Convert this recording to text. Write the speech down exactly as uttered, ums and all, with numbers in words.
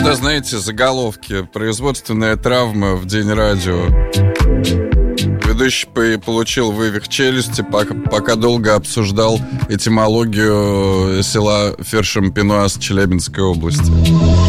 Иногда, знаете, заголовки: производственная травма в день радио. Ведущий получил вывих челюсти, пока, пока долго обсуждал этимологию села Фершемпенуаз Челябинской области.